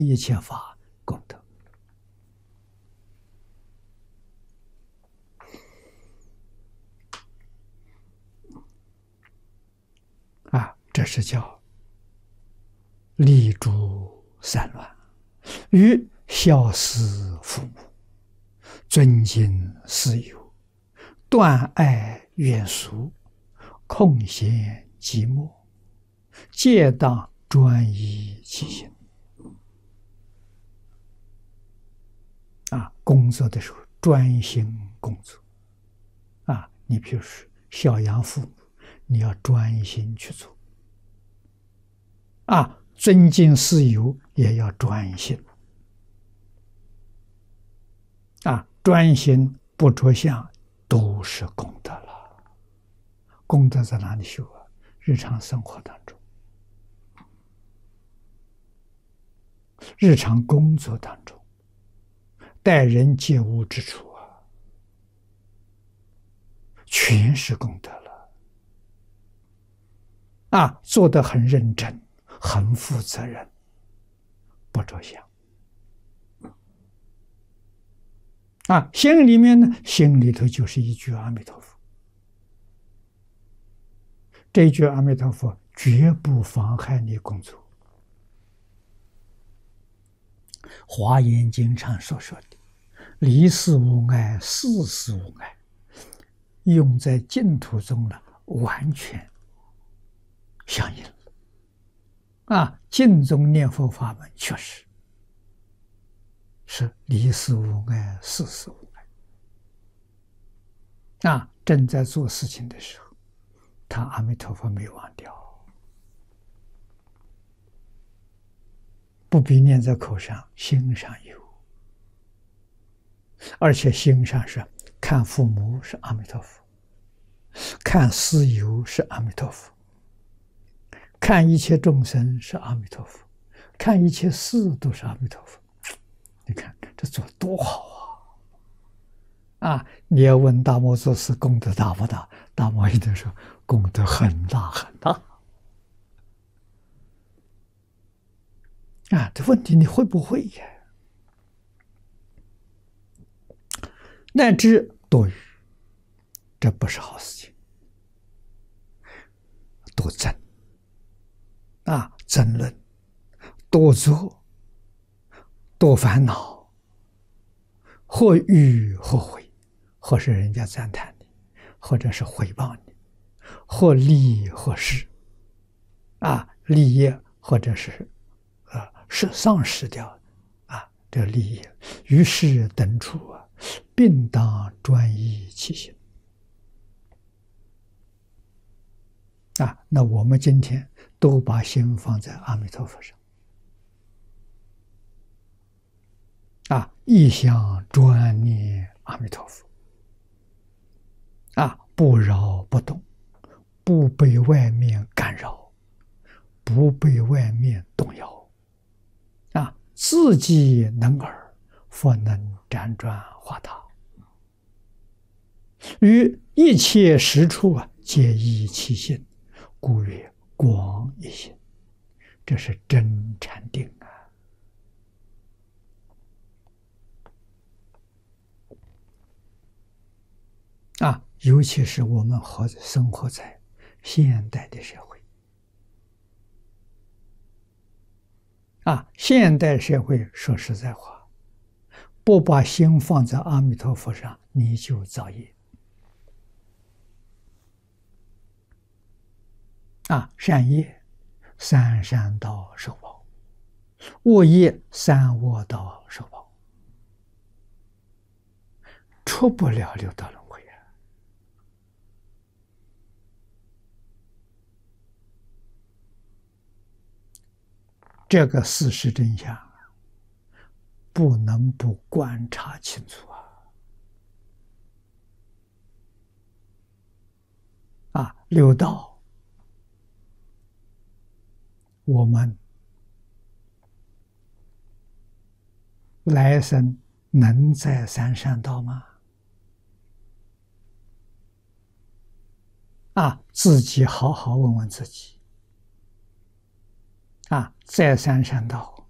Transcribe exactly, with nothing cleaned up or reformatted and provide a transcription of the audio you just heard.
一切法功德。啊，这是叫立诸散乱，于孝思父母，尊敬师友，断爱怨俗，空闲寂寞，皆当专一其心。啊，工作的时候专心工作。啊，你比如说孝养父母，你要专心去做。啊，尊敬师友也要专心。啊，专心不着相，都是功德了。功德在哪里修啊？日常生活当中，日常工作当中，待人接物之处啊，全是功德了。啊，做得很认真，很负责任，不着相。啊，心里面呢，心里头就是一句阿弥陀佛。这一句阿弥陀佛绝不妨害你工作。华严经上所说的离事无碍，事事无碍，用在净土中呢，完全相应了。啊，净宗念佛法门确实是离事无碍，事事无碍。啊，正在做事情的时候，他阿弥陀佛没忘掉，不必念在口上，心上有。而且心上是看父母是阿弥陀佛，看师友是阿弥陀佛，看一切众生是阿弥陀佛，看一切事都是阿弥陀佛。你看这做多好啊！啊，你要问大摩祖师功德大不大？大摩一定说功德很大很大。啊，这问题你会不会呀？乃至多语，这不是好事情。多争啊，争论，多做，多烦恼，或欲或悔，或是人家赞叹你，或者是诽谤你，或利或失，啊，利益或者是呃是丧失掉啊这利益，于是等处啊，并当专一其心。啊，那我们今天都把心放在阿弥陀佛上，啊，一向专念阿弥陀佛，啊，不扰不动，不被外面干扰，不被外面动摇，啊，自己能尔，佛能辗转化他，于一切实处啊，皆依其心，故曰光一心。这是真禅定啊！啊，尤其是我们活生活在现代的社会，啊，现代社会说实在话，不把心放在阿弥陀佛上，你就造业。啊，善业三善道受报，恶业三恶道受报，出不了六道轮回啊！这个事实真相不能不观察清楚啊！啊，六道我们来生能在三善道吗？啊，自己好好问问自己。啊，在三善道